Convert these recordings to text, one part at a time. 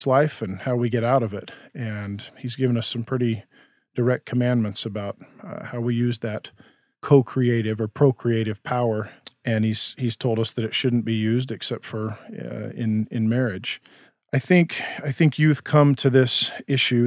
life and how we get out of it. And he's given us some pretty direct commandments about how we use that co-creative or procreative power. And he's told us that it shouldn't be used except for in marriage. I think youth come to this issue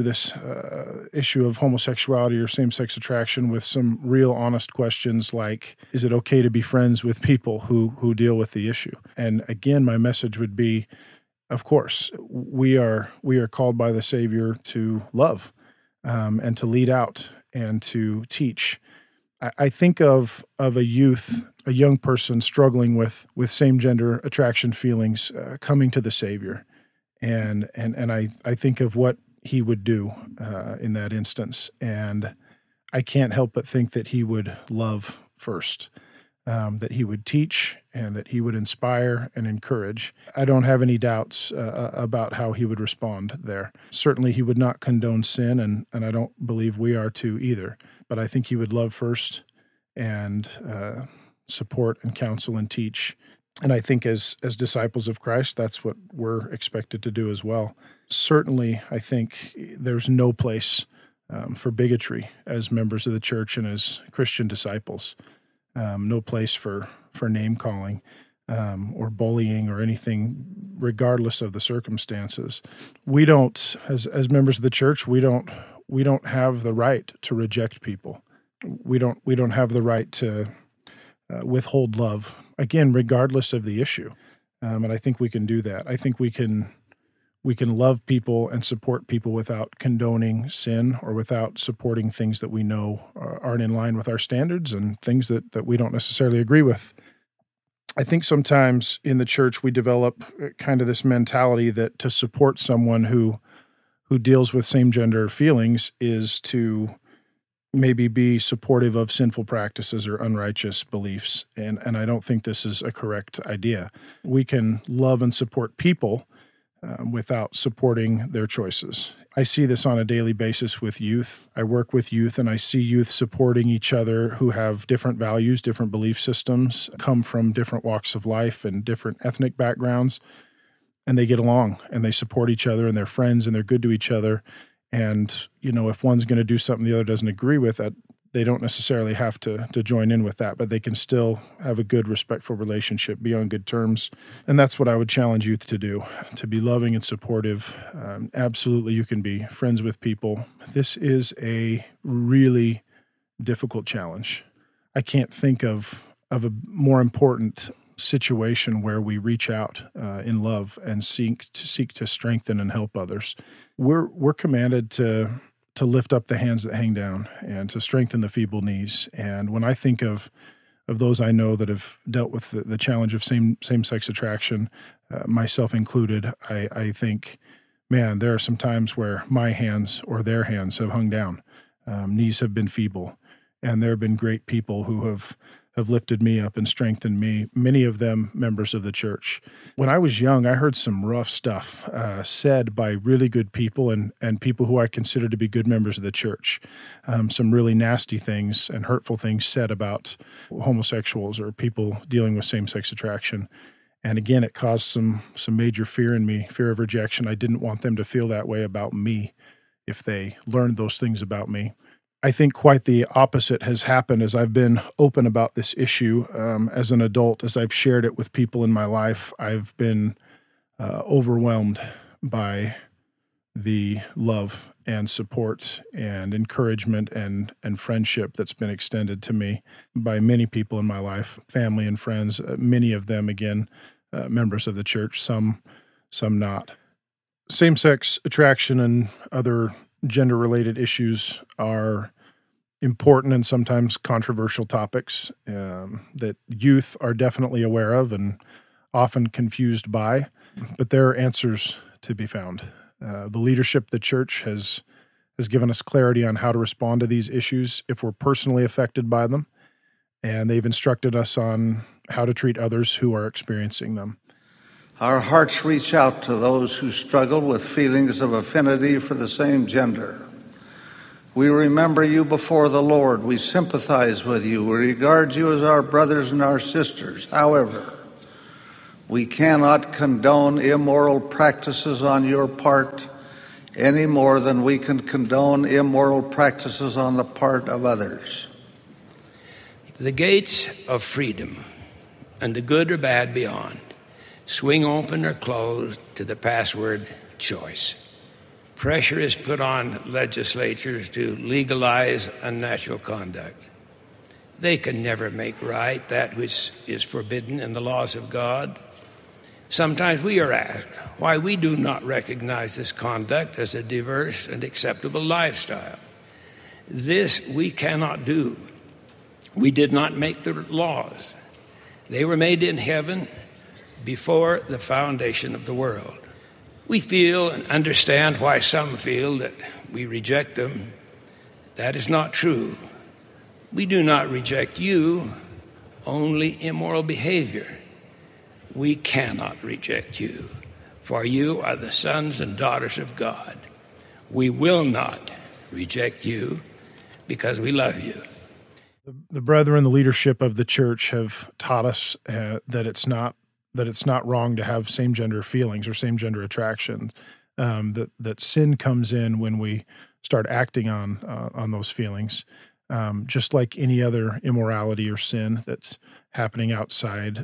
of homosexuality or same-sex attraction with some real honest questions like, is it okay to be friends with people who deal with the issue? And again, my message would be, of course, we are called by the Savior to love and to lead out and to teach. I think of a young person struggling with same-gender attraction feelings coming to the Savior. And I think of what he would do in that instance, and I can't help but think that he would love first, that he would teach, and that he would inspire and encourage. I don't have any doubts about how he would respond there. Certainly, he would not condone sin, and I don't believe we are to either. But I think he would love first and support and counsel and teach. And I think as disciples of Christ, that's what we're expected to do as well. Certainly, I think there's no place for bigotry as members of the church and as Christian disciples. No place for name-calling or bullying or anything, regardless of the circumstances. We don't, as members of the church, we don't have the right to reject people. We don't have the right to withhold love, again, regardless of the issue. And I think we can do that. I think we can love people and support people without condoning sin or without supporting things that we know aren't in line with our standards and things that we don't necessarily agree with. I think sometimes in the church we develop kind of this mentality that to support someone who deals with same-gender feelings is to maybe be supportive of sinful practices or unrighteous beliefs. And I don't think this is a correct idea. We can love and support people without supporting their choices. I see this on a daily basis with youth. I work with youth and I see youth supporting each other who have different values, different belief systems, come from different walks of life and different ethnic backgrounds. And they get along and they support each other and they're friends and they're good to each other. And, if one's going to do something the other doesn't agree with, that they don't necessarily have to join in with that, but they can still have a good, respectful relationship, be on good terms. And that's what I would challenge youth to do, to be loving and supportive. Absolutely, you can be friends with people. This is a really difficult challenge. I can't think of a more important situation where we reach out in love and seek to strengthen and help others. We're commanded to lift up the hands that hang down and to strengthen the feeble knees. And when I think of those I know that have dealt with the challenge of same-sex attraction, myself included, I think, man, there are some times where my hands or their hands have hung down. Knees have been feeble, and there have been great people who have lifted me up and strengthened me, many of them members of the church. When I was young, I heard some rough stuff said by really good people and people who I consider to be good members of the church. Some really nasty things and hurtful things said about homosexuals or people dealing with same-sex attraction. And again, it caused some major fear in me, fear of rejection. I didn't want them to feel that way about me if they learned those things about me. I think quite the opposite has happened as I've been open about this issue as an adult. As I've shared it with people in my life, I've been overwhelmed by the love and support and encouragement and friendship that's been extended to me by many people in my life, family and friends, many of them, again, members of the church, some not. Same-sex attraction and other gender-related issues are important and sometimes controversial topics that youth are definitely aware of and often confused by, but there are answers to be found. The leadership of the church has given us clarity on how to respond to these issues if we're personally affected by them, and they've instructed us on how to treat others who are experiencing them. Our hearts reach out to those who struggle with feelings of affinity for the same gender. We remember you before the Lord. We sympathize with you. We regard you as our brothers and our sisters. However, We cannot condone immoral practices on your part any more than we can condone immoral practices on the part of others. The gates of freedom, and the good or bad beyond, swing open or closed to the password choice. Pressure is put on legislatures to legalize unnatural conduct. They can never make right that which is forbidden in the laws of God. Sometimes we are asked why we do not recognize this conduct as a diverse and acceptable lifestyle. This we cannot do. We did not make the laws. They were made in heaven before the foundation of the world. We feel and understand why some feel that we reject them. That is not true. We do not reject you, only immoral behavior. We cannot reject you, for you are the sons and daughters of God. We will not reject you because we love you. The brethren, the leadership of the church have taught us that it's not wrong to have same-gender feelings or same-gender attraction. That sin comes in when we start acting on those feelings, just like any other immorality or sin that's happening outside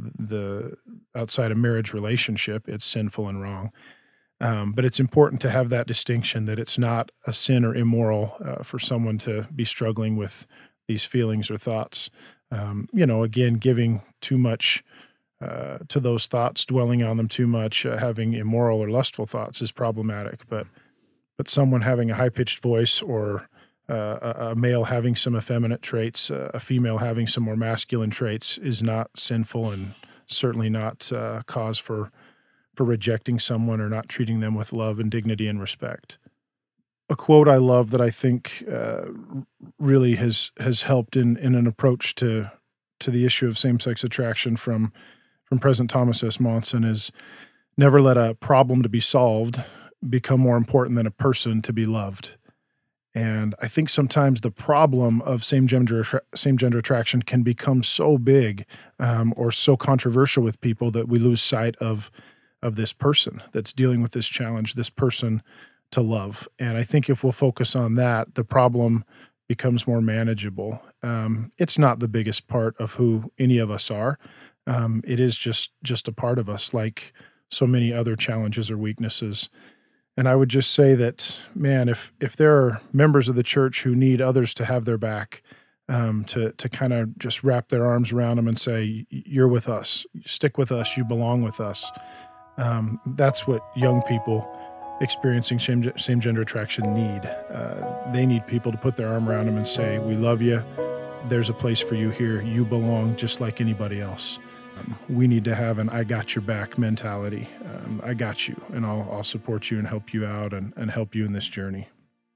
a marriage relationship. It's sinful and wrong. But it's important to have that distinction that it's not a sin or immoral for someone to be struggling with these feelings or thoughts. Again, giving too much to those thoughts, dwelling on them too much, having immoral or lustful thoughts is problematic. But someone having a high-pitched voice, or a male having some effeminate traits, a female having some more masculine traits, is not sinful and certainly not cause for rejecting someone or not treating them with love and dignity and respect. A quote I love that I think really has helped in an approach to the issue of same-sex attraction from President Thomas S. Monson is, never let a problem to be solved become more important than a person to be loved. And I think sometimes the problem of same-gender attraction can become so big or so controversial with people that we lose sight of this person that's dealing with this challenge, this person to love. And I think if we'll focus on that, the problem becomes more manageable. It's not the biggest part of who any of us are. It is just a part of us, like so many other challenges or weaknesses. And I would just say that, man, if there are members of the church who need others to have their back, to kind of just wrap their arms around them and say, you're with us, stick with us, you belong with us. That's what young people experiencing same-gender attraction need. They need people to put their arm around them and say, we love you, there's a place for you here, you belong just like anybody else. We need to have an I got your back mentality. I got you, and I'll support you and help you out and help you in this journey.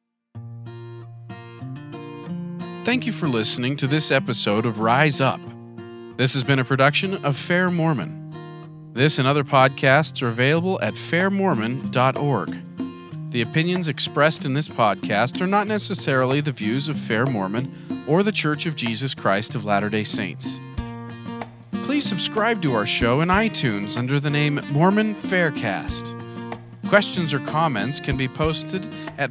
Thank you for listening to this episode of Rise Up. This has been a production of Fair Mormon. This and other podcasts are available at fairmormon.org. The opinions expressed in this podcast are not necessarily the views of Fair Mormon or the Church of Jesus Christ of Latter-day Saints. Please subscribe to our show in iTunes under the name Mormon Faircast. Questions or comments can be posted at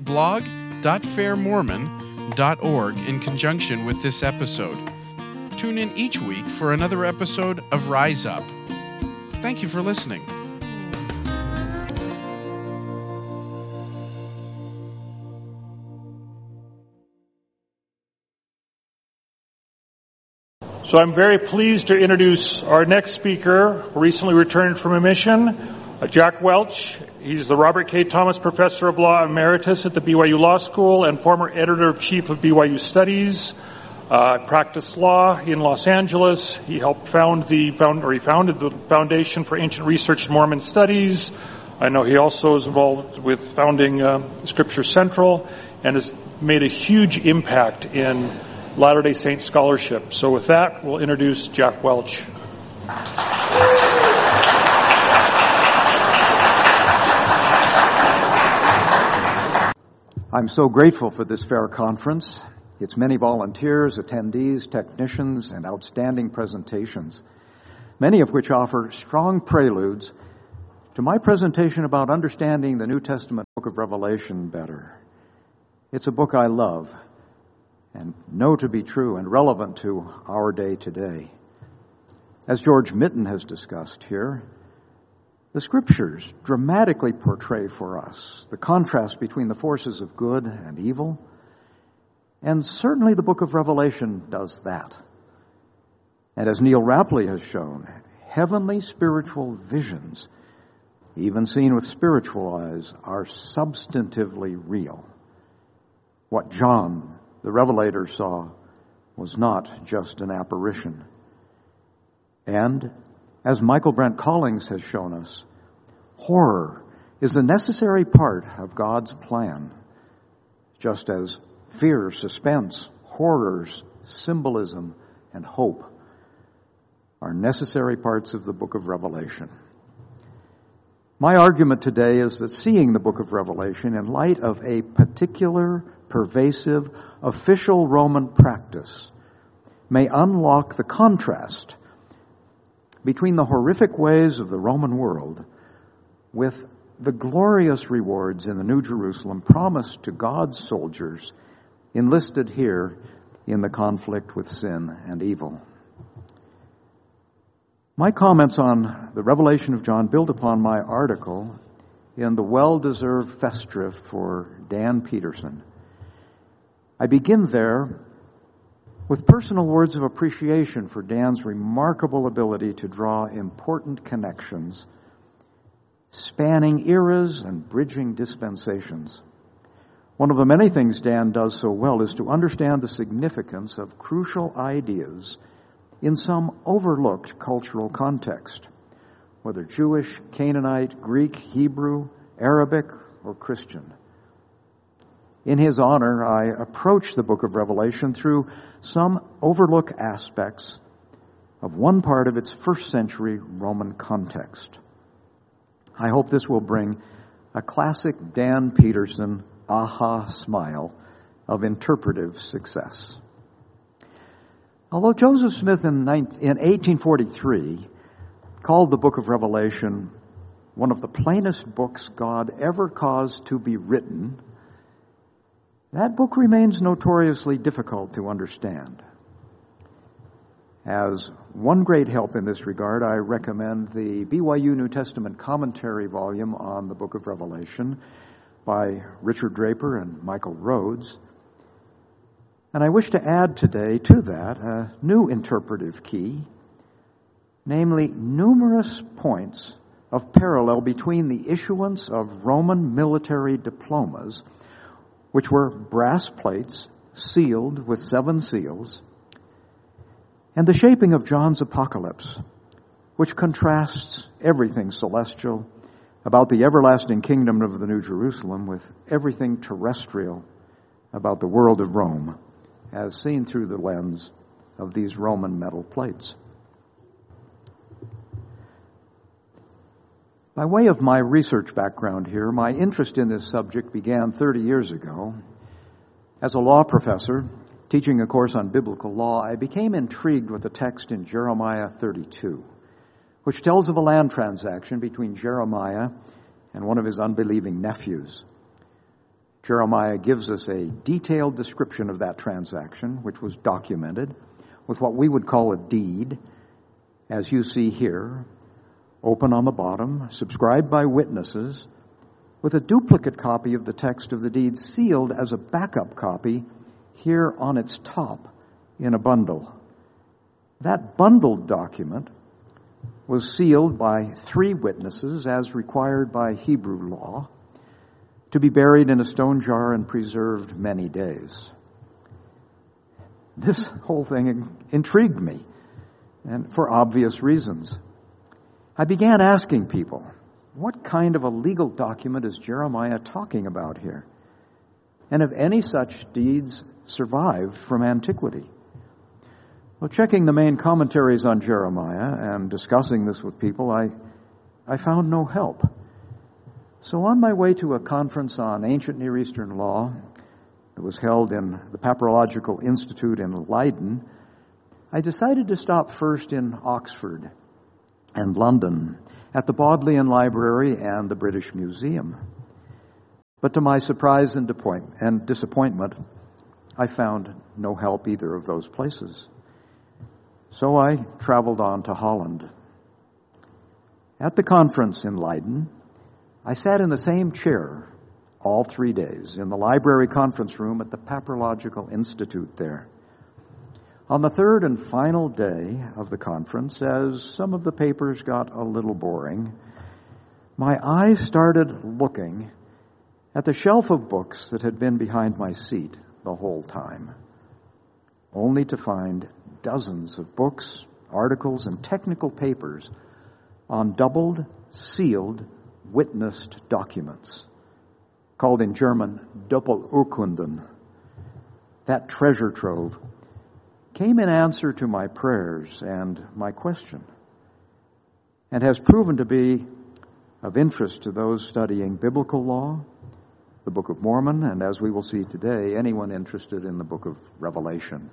blog.fairmormon.org in conjunction with this episode. Tune in each week for another episode of Rise Up. Thank you for listening. So I'm very pleased to introduce our next speaker, recently returned from a mission, Jack Welch. He's the Robert K. Thomas Professor of Law Emeritus at the BYU Law School and former Editor-in-Chief of BYU Studies. Practiced law in Los Angeles. He helped founded the Foundation for Ancient Research in Mormon Studies. I know he also is involved with founding Scripture Central and has made a huge impact in Latter-day Saint scholarship. So with that, we'll introduce Jack Welch. I'm so grateful for this fair conference, its many volunteers, attendees, technicians, and outstanding presentations. many of which offer strong preludes to my presentation about understanding the New Testament book of Revelation better. It's a book I love and know to be true and relevant to our day today. As George Mitten has discussed here, the Scriptures dramatically portray for us the contrast between the forces of good and evil, and certainly the book of Revelation does that. And as Neil Rapley has shown, heavenly spiritual visions, even seen with spiritual eyes, are substantively real. What John, the Revelator, saw was not just an apparition. And, as Michael Brent Collings has shown us, horror is a necessary part of God's plan, just as fear, suspense, horrors, symbolism, and hope are necessary parts of the book of Revelation. My argument today is that seeing the book of Revelation in light of a particular, pervasive, official Roman practice may unlock the contrast between the horrific ways of the Roman world with the glorious rewards in the New Jerusalem promised to God's soldiers enlisted here in the conflict with sin and evil. My comments on the Revelation of John build upon my article in the well-deserved festschrift for Dan Peterson. I begin there with personal words of appreciation for Dan's remarkable ability to draw important connections, spanning eras and bridging dispensations. One of the many things Dan does so well is to understand the significance of crucial ideas in some overlooked cultural context, whether Jewish, Canaanite, Greek, Hebrew, Arabic, or Christian. In his honor, I approach the book of Revelation through some overlooked aspects of one part of its first century Roman context. I hope this will bring a classic Dan Peterson aha smile of interpretive success. Although Joseph Smith in 1843 called the book of Revelation one of the plainest books God ever caused to be written, that book remains notoriously difficult to understand. As one great help in this regard, I recommend the BYU New Testament commentary volume on the book of Revelation by Richard Draper and Michael Rhodes. And I wish to add today to that a new interpretive key, namely numerous points of parallel between the issuance of Roman military diplomas, which were brass plates sealed with 7 seals, and the shaping of John's apocalypse, which contrasts everything celestial about the everlasting kingdom of the New Jerusalem with everything terrestrial about the world of Rome, as seen through the lens of these Roman metal plates. By way of my research background here, my interest in this subject began 30 years ago. As a law professor, teaching a course on biblical law, I became intrigued with the text in Jeremiah 32, which tells of a land transaction between Jeremiah and one of his unbelieving nephews. Jeremiah gives us a detailed description of that transaction, which was documented with what we would call a deed, as you see here, open on the bottom, subscribed by witnesses, with a duplicate copy of the text of the deed sealed as a backup copy here on its top in a bundle. That bundled document was sealed by 3 witnesses as required by Hebrew law, to be buried in a stone jar and preserved many days. This whole thing intrigued me, and for obvious reasons. I began asking people, what kind of a legal document is Jeremiah talking about here? And have any such deeds survived from antiquity? Well, checking the main commentaries on Jeremiah and discussing this with people, I found no help. So on my way to a conference on ancient Near Eastern law that was held in the Papyrological Institute in Leiden, I decided to stop first in Oxford and London, at the Bodleian Library and the British Museum. But to my surprise and disappointment, I found no help either of those places. So I traveled on to Holland. At the conference in Leiden, I sat in the same chair all 3 days in the library conference room at the Papyrological Institute there. On the third and final day of the conference, as some of the papers got a little boring, my eyes started looking at the shelf of books that had been behind my seat the whole time, only to find dozens of books, articles, and technical papers on doubled, sealed, witnessed documents, called in German Doppelurkunden. That treasure trove came in answer to my prayers and my question, and has proven to be of interest to those studying biblical law, the Book of Mormon, and as we will see today, anyone interested in the Book of Revelation.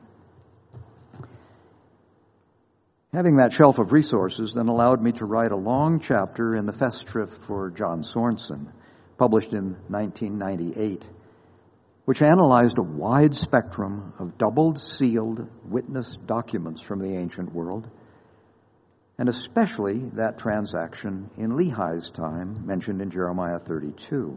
Having that shelf of resources then allowed me to write a long chapter in the Festschrift for John Sorensen, published in 1998, which analyzed a wide spectrum of doubled, sealed, witnessed documents from the ancient world, and especially that transaction in Lehi's time, mentioned in Jeremiah 32.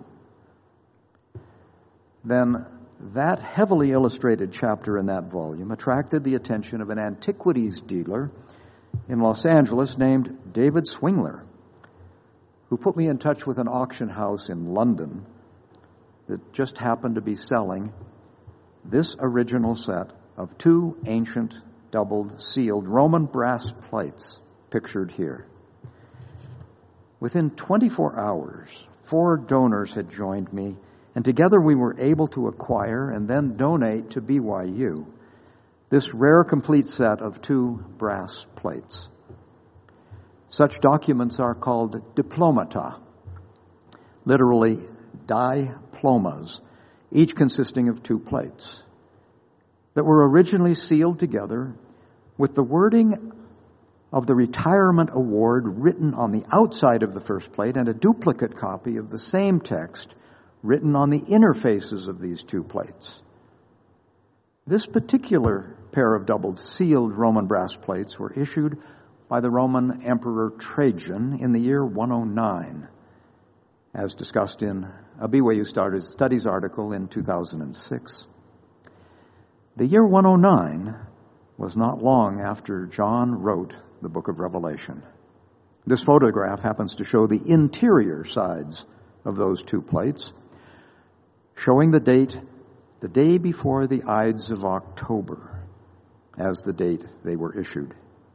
Then that heavily illustrated chapter in that volume attracted the attention of an antiquities dealer in Los Angeles named David Swingler, who put me in touch with an auction house in London that just happened to be selling this original set of 2 ancient doubled sealed Roman brass plates pictured here. Within 24 hours, 4 donors had joined me, and together we were able to acquire and then donate to BYU this rare complete set of 2 brass plates. Such documents are called diplomata, literally diplomas, each consisting of 2 plates, that were originally sealed together with the wording of the retirement award written on the outside of the first plate and a duplicate copy of the same text written on the inner faces of these 2 plates. This particular pair of doubled sealed Roman brass plates were issued by the Roman Emperor Trajan in the year 109, as discussed in a BYU Studies article in 2006. The year 109 was not long after John wrote the book of Revelation. This photograph happens to show the interior sides of those 2 plates, showing the date, the day before the Ides of October, as the date they were issued.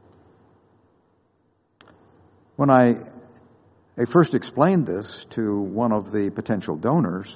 When I first explained this to one of the potential donors,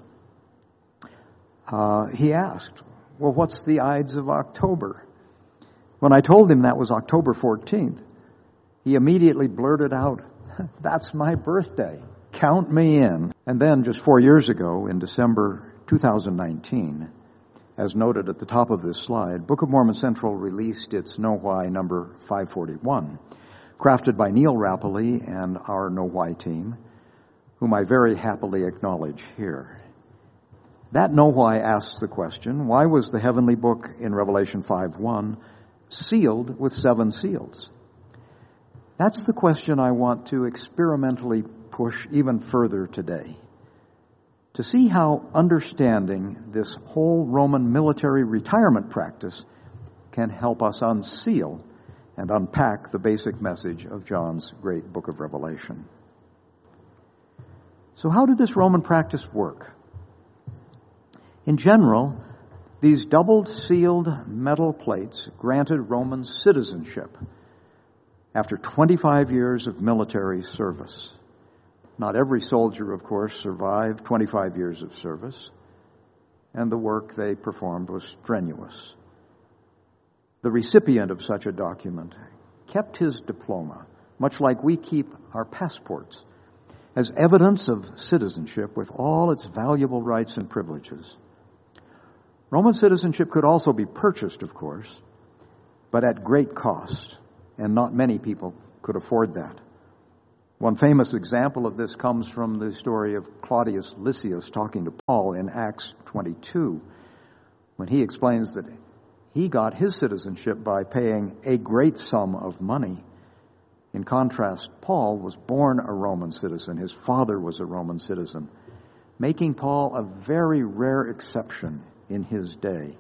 he asked, well, what's the Ides of October? When I told him that was October 14th, he immediately blurted out, that's my birthday. Count me in. And then just 4 years ago, in December 2019, as noted at the top of this slide, Book of Mormon Central released its Know Why number 541, crafted by Neil Rapoli and our Know Why team, whom I very happily acknowledge here. That Know Why asks the question, why was the heavenly book in Revelation 5:1 sealed with 7 seals? That's the question I want to experimentally push even further today, to see how understanding this whole Roman military retirement practice can help us unseal and unpack the basic message of John's great book of Revelation. So how did this Roman practice work? In general, these doubled sealed metal plates granted Roman citizenship after 25 years of military service. Not every soldier, of course, survived 25 years of service, and the work they performed was strenuous. The recipient of such a document kept his diploma, much like we keep our passports, as evidence of citizenship with all its valuable rights and privileges. Roman citizenship could also be purchased, of course, but at great cost, and not many people could afford that. One famous example of this comes from the story of Claudius Lysias talking to Paul in Acts 22, when he explains that he got his citizenship by paying a great sum of money. In contrast, Paul was born a Roman citizen. His father was a Roman citizen, making Paul a very rare exception in his day.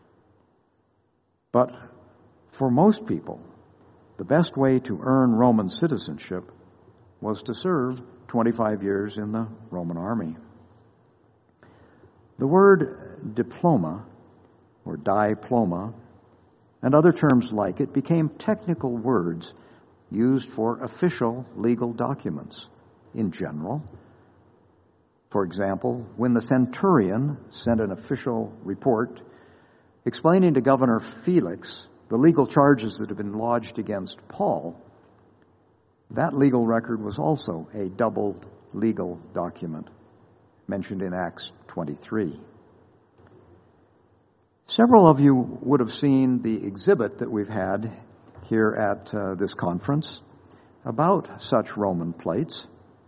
But for most people, the best way to earn Roman citizenship was to serve 25 years in the Roman army. The word diploma, or diploma, and other terms like it became technical words used for official legal documents in general. For example, when the centurion sent an official report explaining to Governor Felix the legal charges that had been lodged against Paul, that legal record was also a doubled legal document mentioned in Acts 23. Several of you would have seen the exhibit that we've had here at this conference about such Roman plates.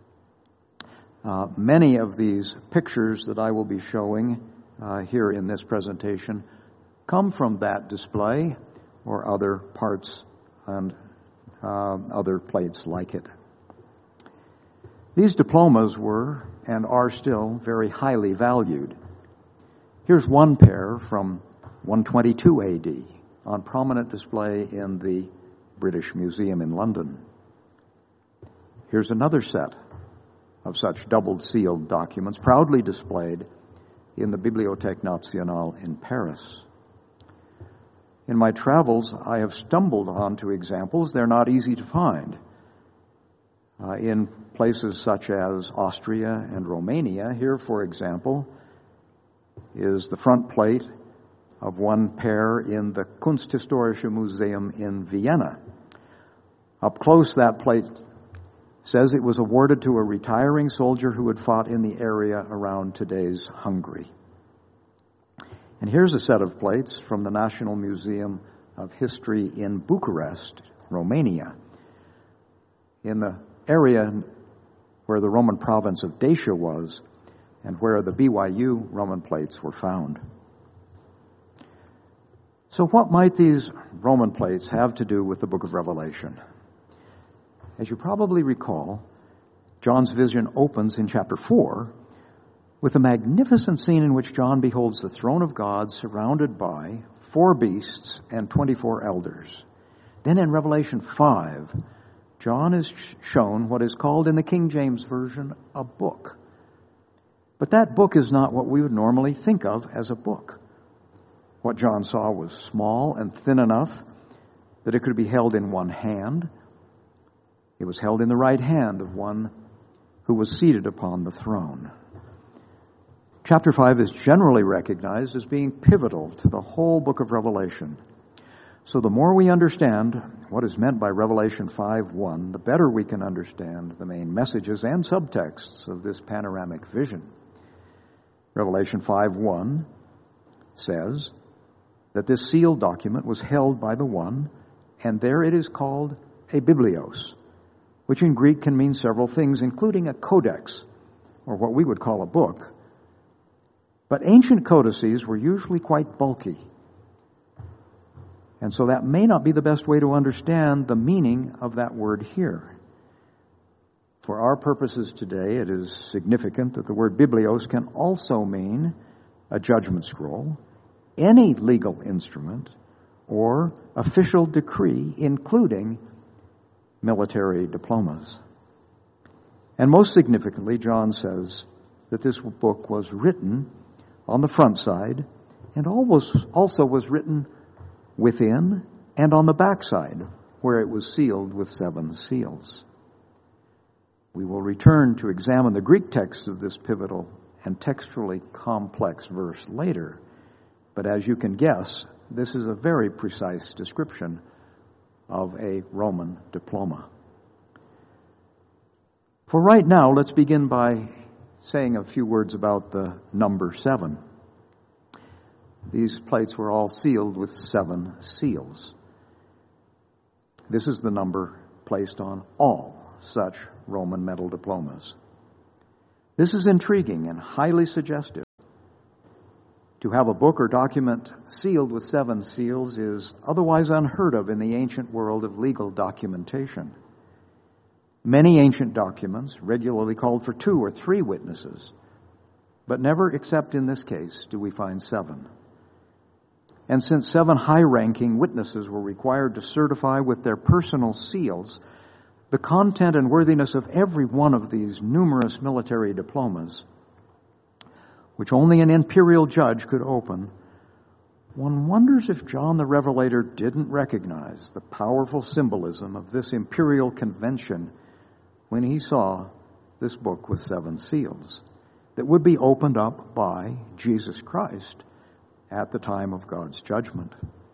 Many of these pictures that I will be showing here in this presentation come from that display or other parts and other plates like it. These diplomas were and are still very highly valued. Here's one pair from 122 AD on prominent display in the British Museum in London. Here's another set of such doubled sealed documents proudly displayed in the Bibliothèque Nationale in Paris. In my travels, I have stumbled onto examples. They're not easy to find. In places such as Austria and Romania, here, for example, is the front plate of one pair in the Kunsthistorische Museum in Vienna. Up close, that plate says it was awarded to a retiring soldier who had fought in the area around today's Hungary. And here's a set of plates from the National Museum of History in Bucharest, Romania, in the area where the Roman province of Dacia was and where the BYU Roman plates were found. So what might these Roman plates have to do with the book of Revelation? As you probably recall, John's vision opens in chapter 4 with a magnificent scene in which John beholds the throne of God surrounded by 4 beasts and 24 elders. Then in Revelation 5, John is shown what is called in the King James Version a book. But that book is not what we would normally think of as a book. What John saw was small and thin enough that it could be held in one hand. It was held in the right hand of one who was seated upon the throne. Chapter 5 is generally recognized as being pivotal to the whole book of Revelation. So the more we understand what is meant by Revelation 5:1, the better we can understand the main messages and subtexts of this panoramic vision. Revelation 5:1 says that this sealed document was held by the one, and there it is called a biblios, which in Greek can mean several things, including a codex, or what we would call a book. But ancient codices were usually quite bulky. And so that may not be the best way to understand the meaning of that word here. For our purposes today, it is significant that the word biblios can also mean a judgment scroll, any legal instrument, or official decree, including military diplomas. And most significantly, John says that this book was written on the front side and also was written within and on the back side, where it was sealed with 7 seals. We will return to examine the Greek text of this pivotal and textually complex verse later, but as you can guess, this is a very precise description of a Roman diploma. For right now, let's begin by saying a few words about the number 7. These plates were all sealed with 7 seals. This is the number placed on all such Roman metal diplomas. This is intriguing and highly suggestive. To have a book or document sealed with 7 seals is otherwise unheard of in the ancient world of legal documentation. Many ancient documents regularly called for 2 or 3 witnesses, but never, except in this case, do we find 7. And since 7 high-ranking witnesses were required to certify with their personal seals the content and worthiness of every one of these numerous military diplomas, which only an imperial judge could open, one wonders if John the Revelator didn't recognize the powerful symbolism of this imperial convention when he saw this book with 7 seals that would be opened up by Jesus Christ at the time of God's judgment.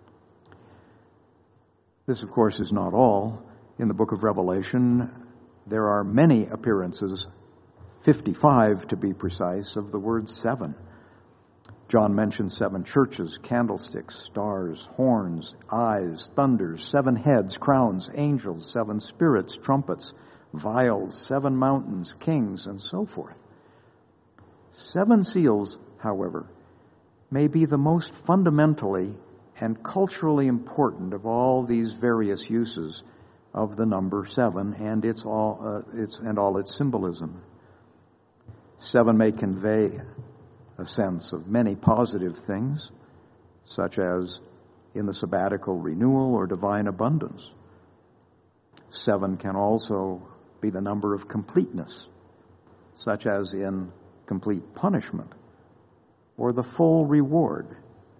This, of course, is not all. In the book of Revelation, there are many appearances, 55 to be precise, of the word 7. John mentions 7 churches, candlesticks, stars, horns, eyes, thunders, 7 heads, crowns, angels, 7 spirits, trumpets, vials, 7 mountains, kings, and so forth. 7 seals, however, may be the most fundamentally and culturally important of all these various uses of the number 7 and all its symbolism. 7 may convey a sense of many positive things, such as in the sabbatical renewal or divine abundance. 7 can also be the number of completeness, such as in complete punishment, or the full reward,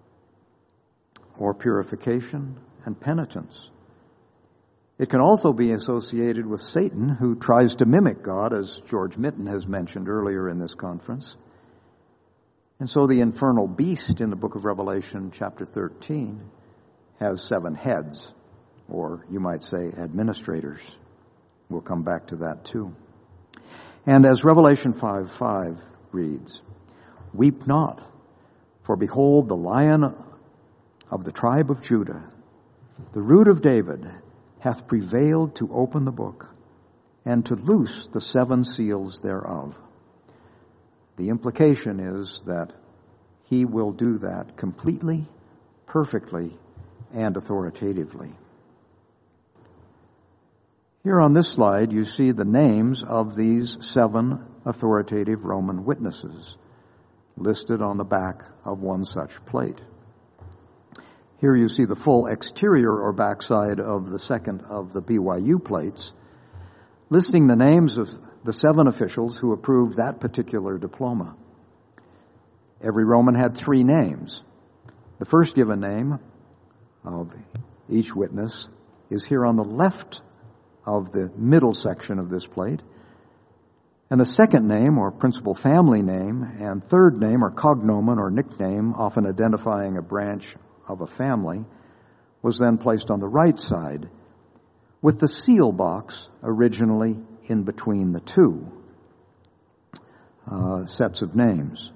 or purification and penitence. It can also be associated with Satan, who tries to mimic God, as George Mitten has mentioned earlier in this conference. And so the infernal beast in the book of Revelation, chapter 13, has 7 heads, or you might say administrators. We'll come back to that too. And as Revelation 5:5 reads, "Weep not, for behold, the Lion of the tribe of Judah, the Root of David, hath prevailed to open the book and to loose the 7 seals thereof." The implication is that he will do that completely, perfectly, and authoritatively. Here on this slide, you see the names of these 7 authoritative Roman witnesses listed on the back of one such plate. Here you see the full exterior or backside of the second of the BYU plates, listing the names of the 7 officials who approved that particular diploma. Every Roman had 3 names. The first given name of each witness is here on the left of the middle section of this plate. And the second name, or principal family name, and third name, or cognomen, or nickname, often identifying a branch of a family, was then placed on the right side, with the seal box originally in between the 2 sets of names.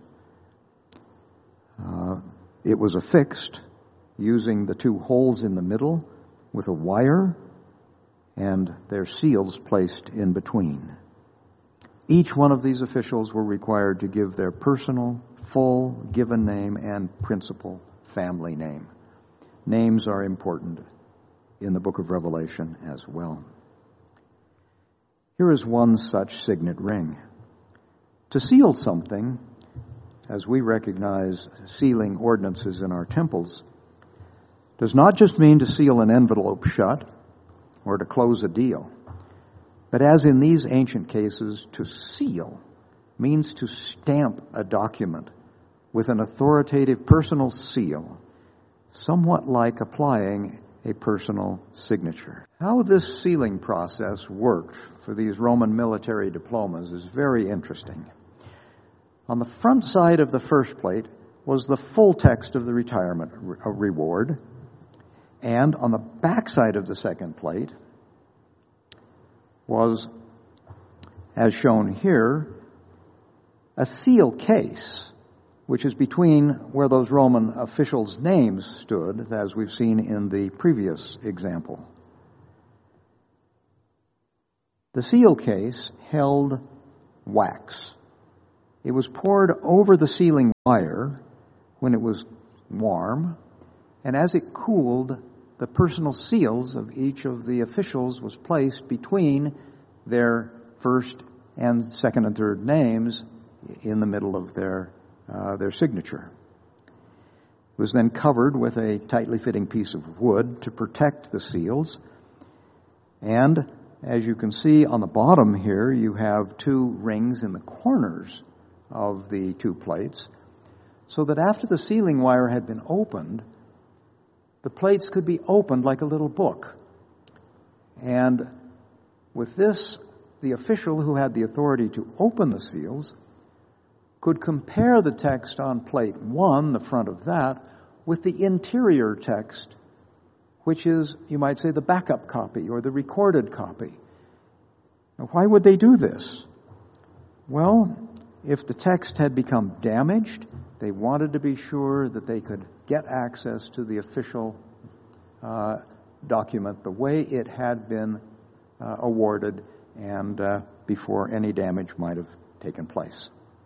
It was affixed using the 2 holes in the middle with a wire and their seals placed in between. Each one of these officials were required to give their personal, full given name and principal family name. Names are important in the book of Revelation as well. Here is one such signet ring. To seal something, as we recognize sealing ordinances in our temples, does not just mean to seal an envelope shut or to close a deal, but as in these ancient cases, to seal means to stamp a document with an authoritative personal seal, somewhat like applying a personal signature. How this sealing process worked for these Roman military diplomas is very interesting. On the front side of the first plate was the full text of the retirement reward, and on the back side of the second plate was, as shown here, a seal case, which is between where those Roman officials' names stood, as we've seen in the previous example. The seal case held wax. It was poured over the sealing wire when it was warm, and as it cooled, the personal seals of each of the officials was placed between their first and second and third names in the middle of their signature. It was then covered with a tightly fitting piece of wood to protect the seals. And as you can see on the bottom here, you have two rings in the corners of the two plates, so that after the sealing wire had been opened, the plates could be opened like a little book. And with this, the official who had the authority to open the seals could compare the text on plate 1, the front of that, with the interior text, which is, you might say, the backup copy or the recorded copy. Now, why would they do this? Well, if the text had become damaged, they wanted to be sure that they could get access to the official document the way it had been awarded and before any damage might have taken place.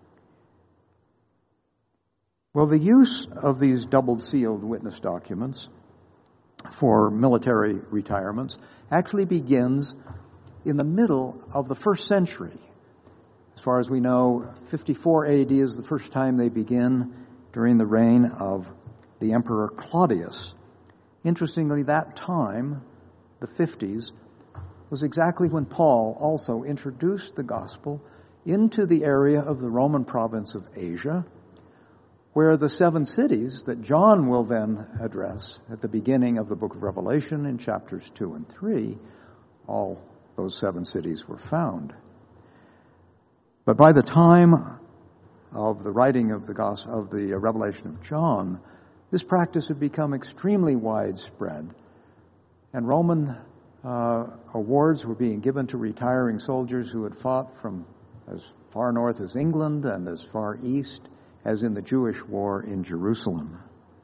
Well, the use of these double-sealed witness documents for military retirements actually begins in the middle of the first century. As far as we know, 54 AD is the first time they begin during the reign of the Emperor Claudius. Interestingly, that time, the 50s, was exactly when Paul also introduced the gospel into the area of the Roman province of Asia, where the 7 cities that John will then address at the beginning of the book of Revelation in chapters 2 and 3, all those 7 cities were found. But by the time of the writing of the Revelation of John, this practice had become extremely widespread, and Roman awards were being given to retiring soldiers who had fought from as far north as England and as far east as in the Jewish war in Jerusalem.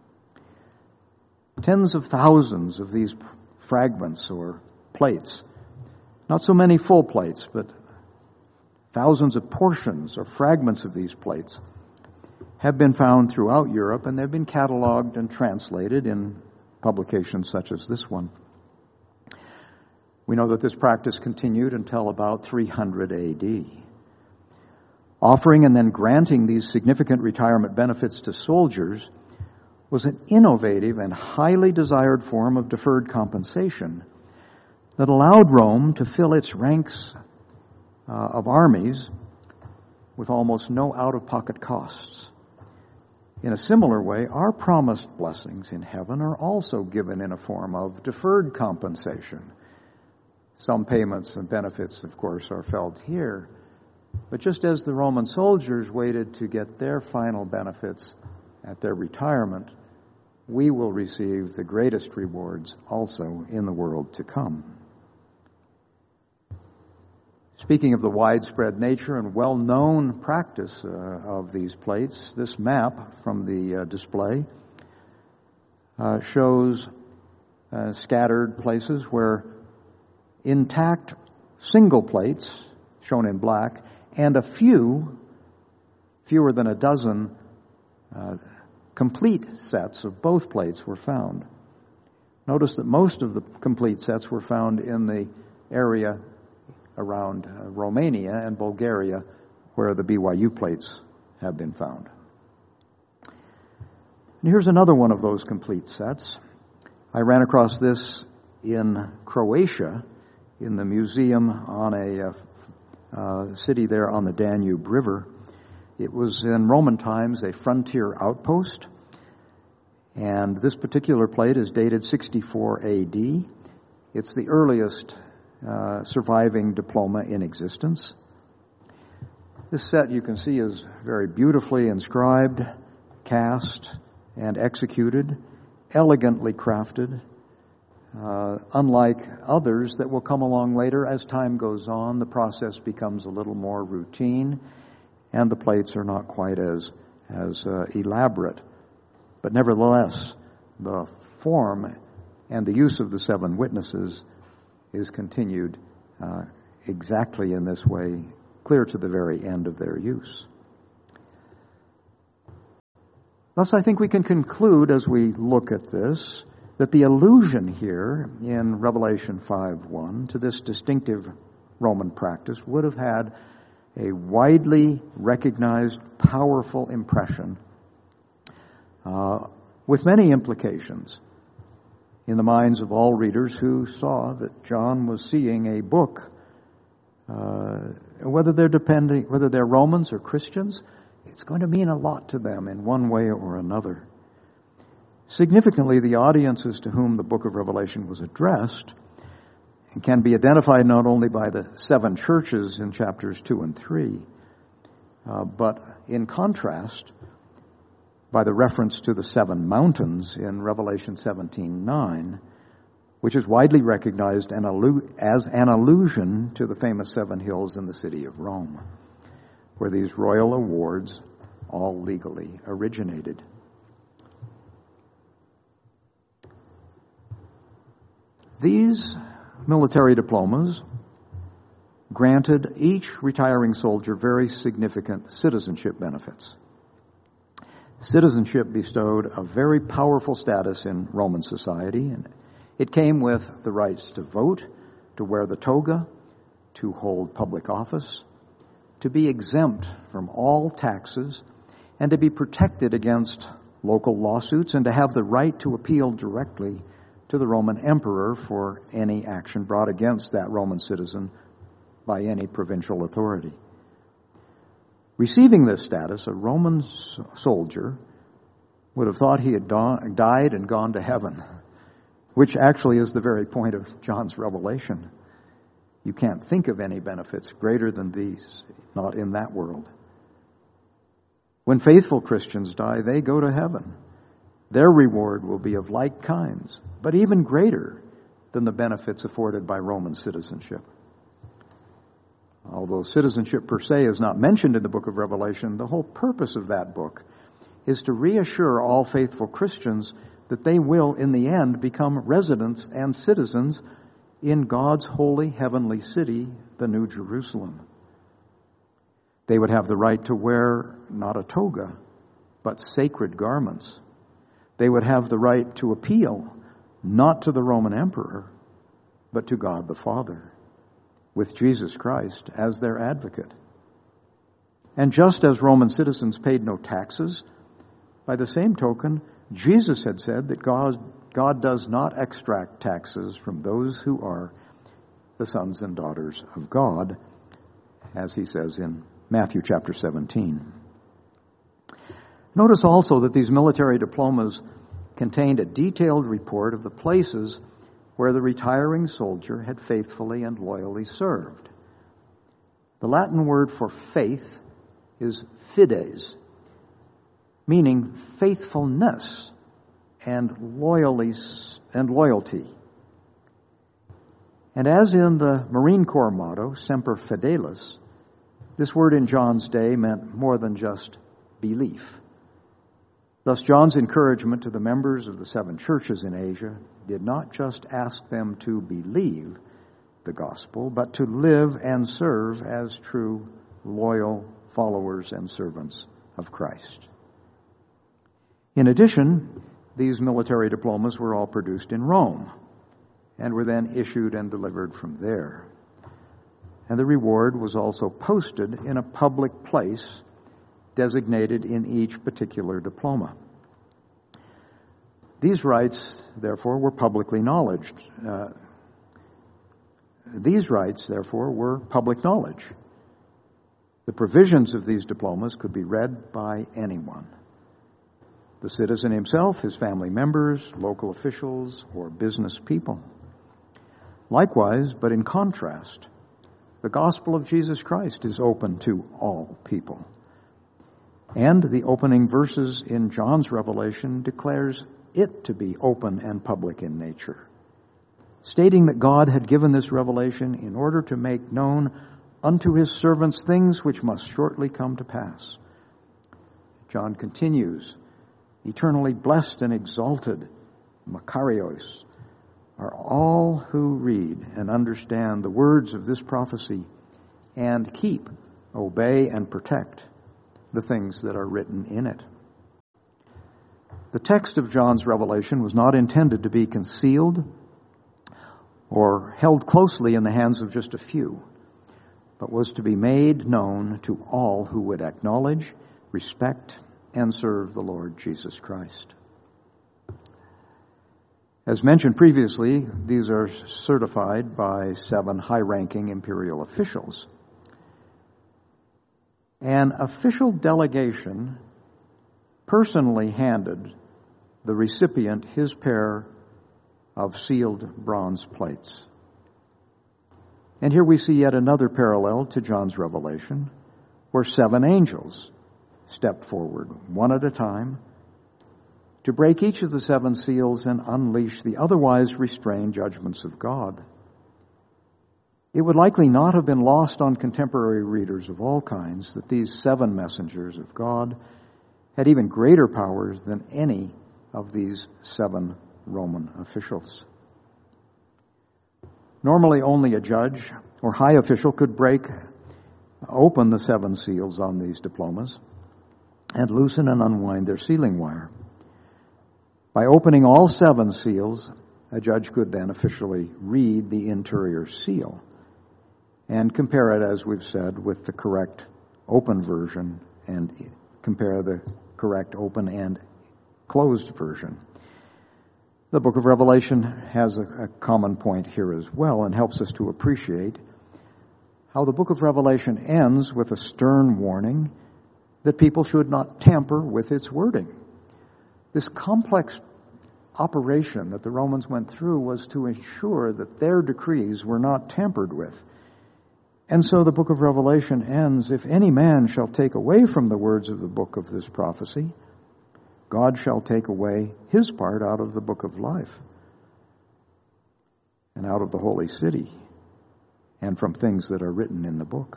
Tens of thousands of these fragments or plates, not so many full plates, but thousands of portions or fragments of these plates have been found throughout Europe, and they've been cataloged and translated in publications such as this one. We know that this practice continued until about 300 AD. Offering and then granting these significant retirement benefits to soldiers was an innovative and highly desired form of deferred compensation that allowed Rome to fill its ranks of armies with almost no out-of-pocket costs. In a similar way, our promised blessings in heaven are also given in a form of deferred compensation. Some payments and benefits, of course, are felt here. But just as the Roman soldiers waited to get their final benefits at their retirement, we will receive the greatest rewards also in the world to come. Speaking of the widespread nature and well-known practice of these plates, this map from the display shows scattered places where intact single plates, shown in black, and a fewer than a dozen, complete sets of both plates were found. Notice that most of the complete sets were found in the area around Romania and Bulgaria, where the BYU plates have been found. And here's another one of those complete sets. I ran across this in Croatia, in the museum on a city there on the Danube River. It was in Roman times a frontier outpost, and this particular plate is dated 64 AD. It's the earliest surviving diploma in existence. This set, you can see, is very beautifully inscribed, cast, and executed, elegantly crafted. Unlike others that will come along later, as time goes on, the process becomes a little more routine, and the plates are not quite as elaborate. But nevertheless, the form and the use of the 7 witnesses is continued exactly in this way, clear to the very end of their use. Thus, I think we can conclude as we look at this that the allusion here in Revelation 5:1 to this distinctive Roman practice would have had a widely recognized, powerful impression with many implications in the minds of all readers who saw that John was seeing a book, whether they're Romans or Christians, it's going to mean a lot to them in one way or another. Significantly, the audiences to whom the book of Revelation was addressed can be identified not only by the 7 churches in chapters 2 and 3, but in contrast, by the reference to the 7 mountains in Revelation 17:9, which is widely recognized as an allusion to the famous 7 hills in the city of Rome, where these royal awards all legally originated. These military diplomas granted each retiring soldier very significant citizenship benefits. Citizenship bestowed a very powerful status in Roman society, and it came with the rights to vote, to wear the toga, to hold public office, to be exempt from all taxes, and to be protected against local lawsuits, and to have the right to appeal directly to the Roman emperor for any action brought against that Roman citizen by any provincial authority. Receiving this status, a Roman soldier would have thought he had died and gone to heaven, which actually is the very point of John's revelation. You can't think of any benefits greater than these, not in that world. When faithful Christians die, they go to heaven. Their reward will be of like kinds, but even greater than the benefits afforded by Roman citizenship. Although citizenship per se is not mentioned in the book of Revelation, the whole purpose of that book is to reassure all faithful Christians that they will, in the end, become residents and citizens in God's holy heavenly city, the New Jerusalem. They would have the right to wear not a toga, but sacred garments. They would have the right to appeal not to the Roman emperor, but to God the Father, with Jesus Christ as their advocate. And just as Roman citizens paid no taxes, by the same token, Jesus had said that God does not extract taxes from those who are the sons and daughters of God, as he says in Matthew chapter 17. Notice also that these military diplomas contained a detailed report of the places where the retiring soldier had faithfully and loyally served. The Latin word for faith is fides, meaning faithfulness and loyalty. And as in the Marine Corps motto, Semper Fidelis, this word in John's day meant more than just belief. Thus, John's encouragement to the members of the 7 churches in Asia did not just ask them to believe the gospel, but to live and serve as true, loyal followers and servants of Christ. In addition, these military diplomas were all produced in Rome and were then issued and delivered from there. And the reward was also posted in a public place designated in each particular diploma. These rights, therefore, were publicly acknowledged. The provisions of these diplomas could be read by anyone. The citizen himself, his family members, local officials, or business people. Likewise, but in contrast, the gospel of Jesus Christ is open to all people. And the opening verses in John's Revelation declares it to be open and public in nature, stating that God had given this revelation in order to make known unto his servants things which must shortly come to pass. John continues, eternally blessed and exalted, Makarios, are all who read and understand the words of this prophecy and keep, obey, and protect the things that are written in it. The text of John's revelation was not intended to be concealed or held closely in the hands of just a few, but was to be made known to all who would acknowledge, respect, and serve the Lord Jesus Christ. As mentioned previously, these are certified by 7 high-ranking imperial officials. An official delegation personally handed the recipient his pair of sealed bronze plates. And here we see yet another parallel to John's revelation, where 7 angels step forward, one at a time, to break each of the 7 seals and unleash the otherwise restrained judgments of God. It would likely not have been lost on contemporary readers of all kinds that these 7 messengers of God had even greater powers than any of these 7 Roman officials. Normally, only a judge or high official could break open the 7 seals on these diplomas and loosen and unwind their sealing wire. By opening all 7 seals, a judge could then officially read the interior seal and compare it, as we've said, with the correct open version and compare the correct open and closed version. The book of Revelation has a common point here as well and helps us to appreciate how the book of Revelation ends with a stern warning that people should not tamper with its wording. This complex operation that the Romans went through was to ensure that their decrees were not tampered with. And so the book of Revelation ends, if any man shall take away from the words of the book of this prophecy, God shall take away his part out of the book of life and out of the holy city and from things that are written in the book.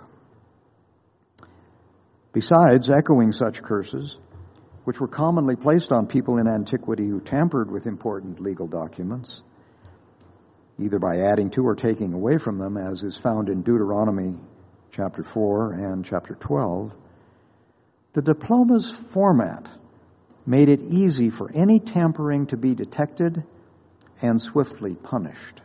Besides echoing such curses, which were commonly placed on people in antiquity who tampered with important legal documents, either by adding to or taking away from them, as is found in Deuteronomy chapter 4 and chapter 12, the diploma's format made it easy for any tampering to be detected and swiftly punished.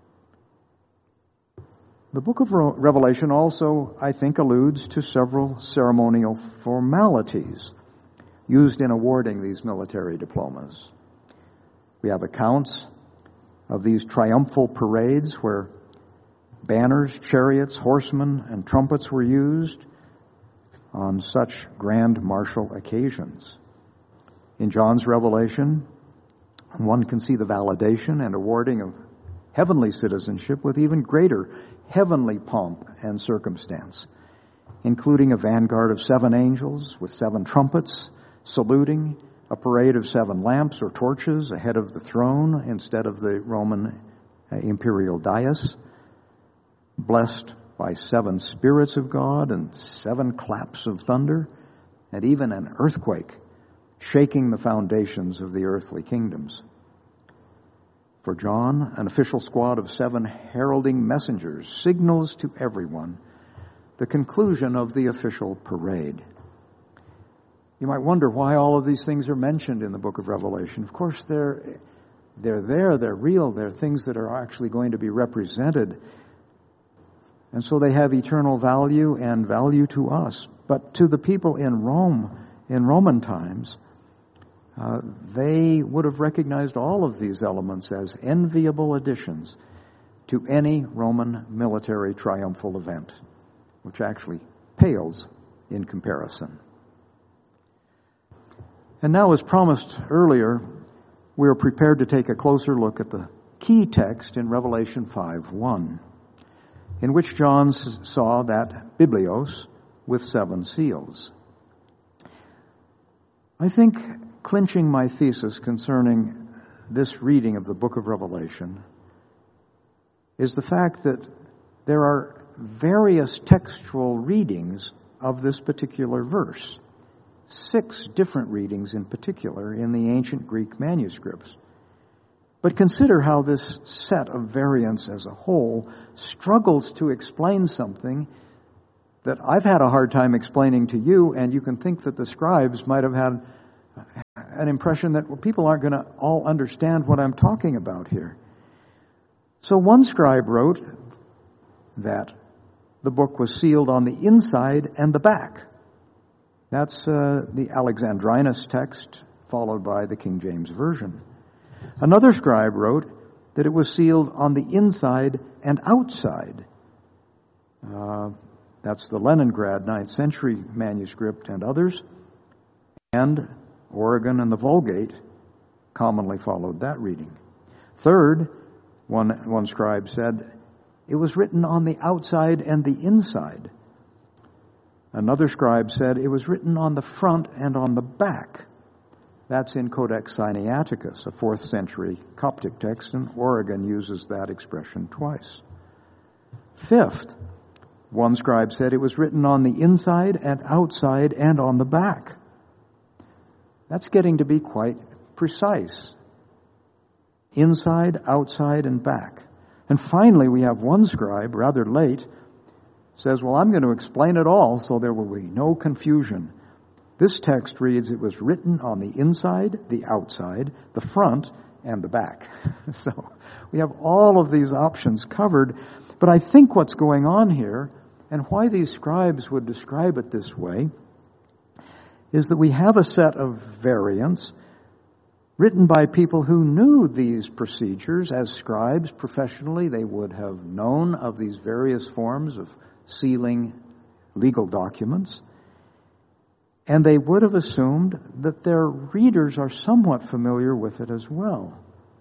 The book of Revelation also, I think, alludes to several ceremonial formalities used in awarding these military diplomas. We have accounts of these triumphal parades where banners, chariots, horsemen, and trumpets were used on such grand martial occasions. In John's revelation, one can see the validation and awarding of heavenly citizenship with even greater heavenly pomp and circumstance, including a vanguard of 7 angels with 7 trumpets saluting, a parade of 7 lamps or torches ahead of the throne instead of the Roman imperial dais, blessed by 7 spirits of God and 7 claps of thunder, and even an earthquake shaking the foundations of the earthly kingdoms. For John, an official squad of 7 heralding messengers signals to everyone the conclusion of the official parade. You might wonder why all of these things are mentioned in the book of Revelation. Of course, they're there, they're real, they're things that are actually going to be represented. And so they have eternal value and value to us. But to the people in Rome, in Roman times, they would have recognized all of these elements as enviable additions to any Roman military triumphal event, which actually pales in comparison. And now, as promised earlier, we are prepared to take a closer look at the key text in Revelation 5:1, in which John saw that Biblios with 7 seals. I think clinching my thesis concerning this reading of the book of Revelation is the fact that there are various textual readings of this particular verse. 6 different readings in particular in the ancient Greek manuscripts. But consider how this set of variants as a whole struggles to explain something that I've had a hard time explaining to you, and you can think that the scribes might have had an impression that, well, people aren't going to all understand what I'm talking about here. So one scribe wrote that the book was sealed on the inside and the back. That's the Alexandrinus text, followed by the King James Version. Another scribe wrote that it was sealed on the inside and outside. That's the Leningrad 9th century manuscript and others. And Origen and the Vulgate commonly followed that reading. Third, one scribe said, it was written on the outside and the inside. Another scribe said it was written on the front and on the back. That's in Codex Sinaiticus, a 4th century Coptic text, and Origen uses that expression twice. Fifth, one scribe said it was written on the inside and outside and on the back. That's getting to be quite precise. Inside, outside, and back. And finally, we have one scribe, rather late, says, well, I'm going to explain it all so there will be no confusion. This text reads, it was written on the inside, the outside, the front, and the back. So we have all of these options covered. But I think what's going on here, and why these scribes would describe it this way, is that we have a set of variants written by people who knew these procedures. As scribes professionally, they would have known of these various forms of sealing legal documents. And they would have assumed that their readers are somewhat familiar with it as well.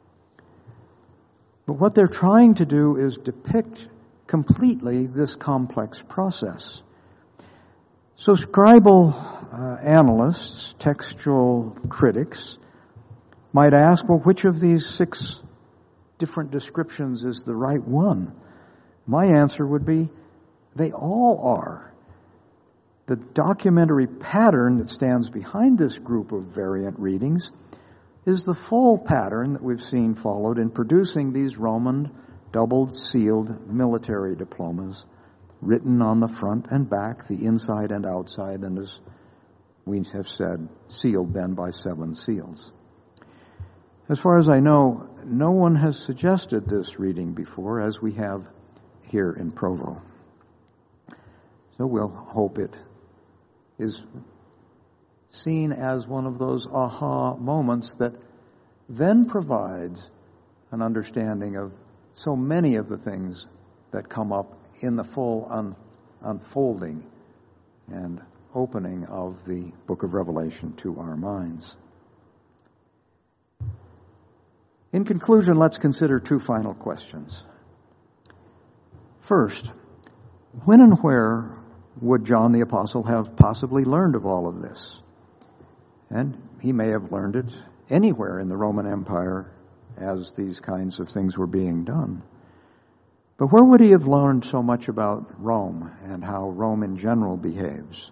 But what they're trying to do is depict completely this complex process. So scribal analysts, textual critics, might ask, well, which of these 6 different descriptions is the right one? My answer would be, they all are. The documentary pattern that stands behind this group of variant readings is the full pattern that we've seen followed in producing these Roman double-sealed military diplomas, written on the front and back, the inside and outside, and as we have said, sealed then by 7 seals. As far as I know, no one has suggested this reading before, as we have here in Provo. So we'll hope it is seen as one of those aha moments that then provides an understanding of so many of the things that come up in the full unfolding and opening of the book of Revelation to our minds. In conclusion, let's consider 2 final questions. First, when and where would John the Apostle have possibly learned of all of this? And he may have learned it anywhere in the Roman Empire as these kinds of things were being done. But where would he have learned so much about Rome and how Rome in general behaves?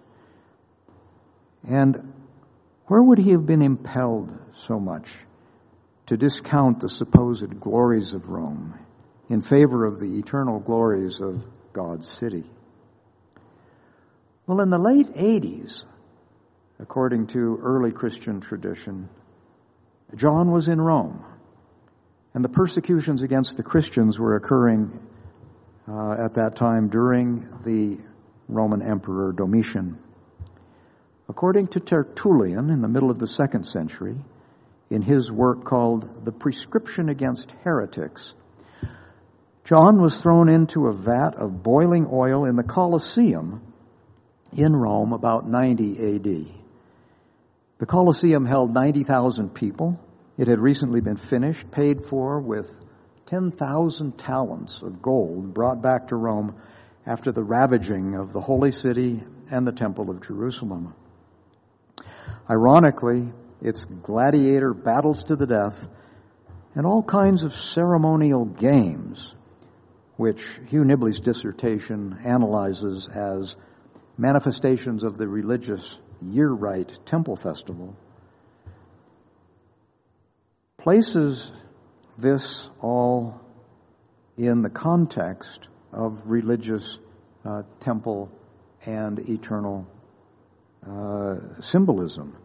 And where would he have been impelled so much to discount the supposed glories of Rome in favor of the eternal glories of God's city? Well, in the late 80s, according to early Christian tradition, John was in Rome, and the persecutions against the Christians were occurring at that time during the Roman Emperor Domitian. According to Tertullian, in the middle of the 2nd century, in his work called The Prescription Against Heretics, John was thrown into a vat of boiling oil in the Colosseum in Rome about 90 A.D. The Colosseum held 90,000 people. It had recently been finished, paid for with 10,000 talents of gold brought back to Rome after the ravaging of the Holy City and the Temple of Jerusalem. Ironically, its gladiator battles to the death and all kinds of ceremonial games, which Hugh Nibley's dissertation analyzes as manifestations of the religious year-rite temple festival, places This all in the context of religious temple and eternal symbolism.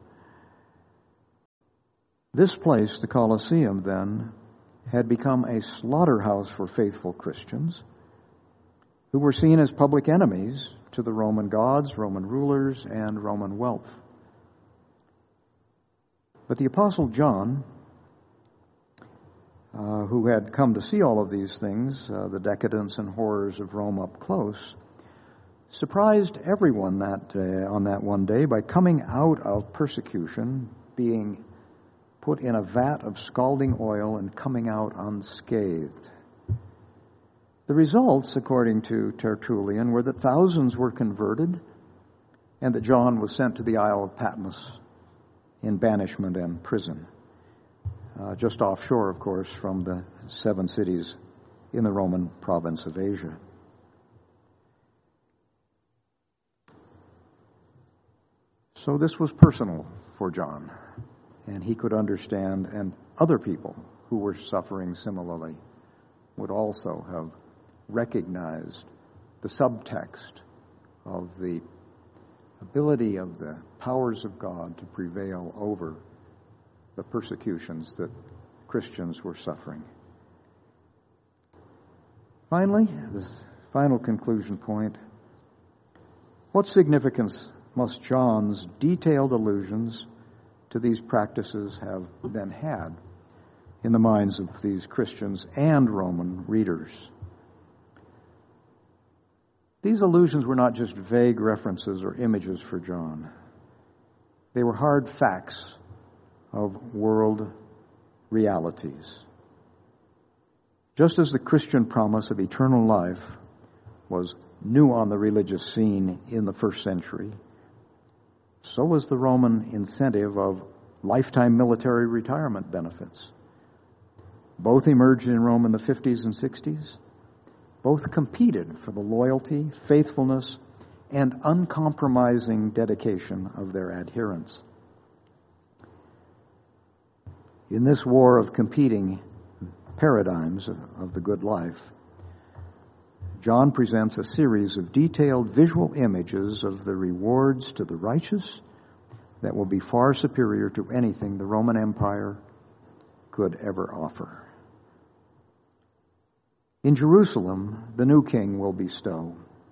This place, the Colosseum, then, had become a slaughterhouse for faithful Christians who were seen as public enemies to the Roman gods, Roman rulers, and Roman wealth. But the Apostle John, who had come to see all of these things, the decadence and horrors of Rome up close, surprised everyone on that one day by coming out of persecution, being put in a vat of scalding oil and coming out unscathed. The results, according to Tertullian, were that thousands were converted and that John was sent to the Isle of Patmos in banishment and prison, just offshore, of course, from the 7 cities in the Roman province of Asia. So this was personal for John, and he could understand, and other people who were suffering similarly would also have recognized the subtext of the ability of the powers of God to prevail over the persecutions that Christians were suffering. Finally, the final conclusion point: what significance must John's detailed allusions to these practices have then had in the minds of these Christians and Roman readers? These allusions were not just vague references or images for John. They were hard facts of world realities. Just as the Christian promise of eternal life was new on the religious scene in the first century, so was the Roman incentive of lifetime military retirement benefits. Both emerged in Rome in the 50s and 60s. Both competed for the loyalty, faithfulness, and uncompromising dedication of their adherents. In this war of competing paradigms of the good life, John presents a series of detailed visual images of the rewards to the righteous that will be far superior to anything the Roman Empire could ever offer. In Jerusalem, the new king will bestow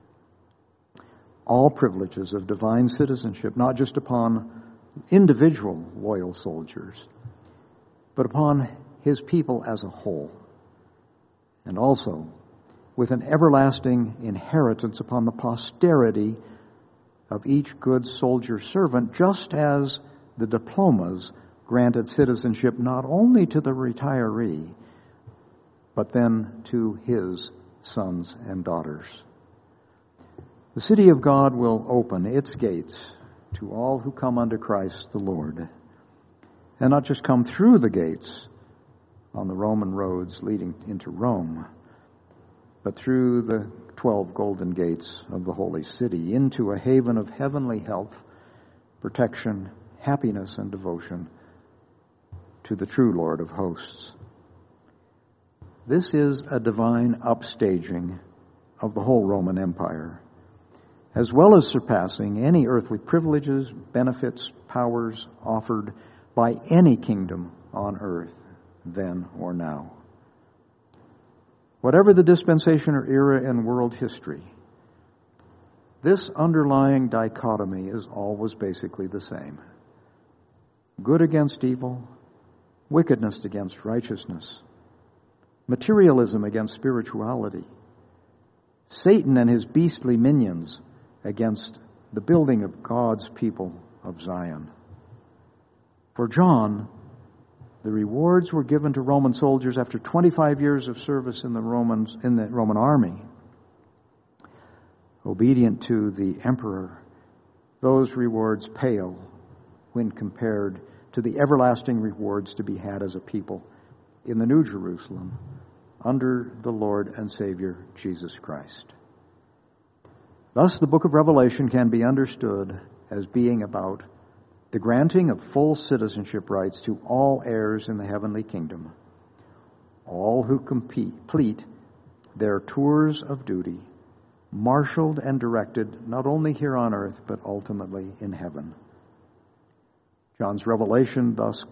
all privileges of divine citizenship, not just upon individual loyal soldiers, but upon his people as a whole, and also with an everlasting inheritance upon the posterity of each good soldier servant, just as the diplomas granted citizenship not only to the retiree, but then to his sons and daughters. The city of God will open its gates to all who come unto Christ the Lord, and not just come through the gates on the Roman roads leading into Rome, but through the 12 golden gates of the holy city into a haven of heavenly health, protection, happiness, and devotion to the true Lord of hosts. This is a divine upstaging of the whole Roman Empire, as well as surpassing any earthly privileges, benefits, powers offered by any kingdom on earth then or now. Whatever the dispensation or era in world history, this underlying dichotomy is always basically the same. Good against evil, wickedness against righteousness, materialism against spirituality, Satan and his beastly minions against the building of God's people of Zion. For John, the rewards were given to Roman soldiers after 25 years of service in the Roman army, obedient to the emperor. Those rewards pale when compared to the everlasting rewards to be had as a people in the New Jerusalem under the Lord and Savior Jesus Christ. Thus, the book of Revelation can be understood as being about the granting of full citizenship rights to all heirs in the heavenly kingdom, all who complete their tours of duty, marshaled and directed not only here on earth, but ultimately in heaven. John's revelation thus